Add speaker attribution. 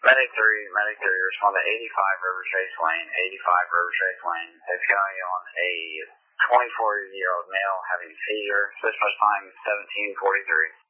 Speaker 1: Medic 3, respond to 85 River Chase Lane, 85 River Chase Lane. It's going on a 24-year-old male having a seizure. Dispatch time 1743.